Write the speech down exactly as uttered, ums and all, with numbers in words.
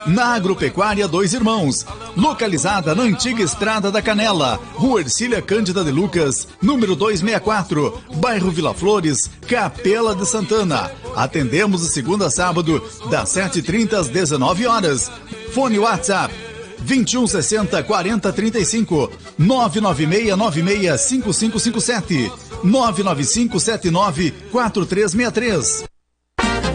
Na Agropecuária Dois Irmãos, localizada na antiga Estrada da Canela, Rua Ercília Cândida de Lucas, número duzentos e sessenta e quatro, bairro Vila Flores, Capela de Santana. Atendemos de segunda a sábado, das sete e trinta às dezenove horas. Fone WhatsApp vinte e um, sessenta, quarenta, trinta e cinco, nove nove seis nove seis cinco cinco cinco sete, nove nove cinco sete nove quatro três seis três.